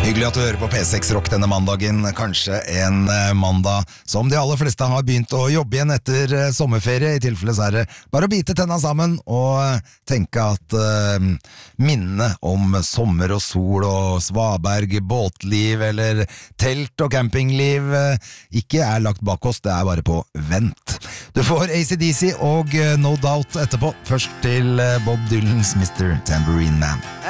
Hyggelig at du hører på P6 Rock denne mandagen, kanskje en mandag som de aller fleste har begynt å jobbe igjen etter sommerferie. I tilfelle så det bare å bite tenna sammen og tenke at minnene om sommer og sol og svaberg, båtliv eller telt og campingliv ikke lagt bak oss, det bare på vent. Du får AC/DC og No Doubt etterpå, først til Bob Dylans Mr. Tambourine Man.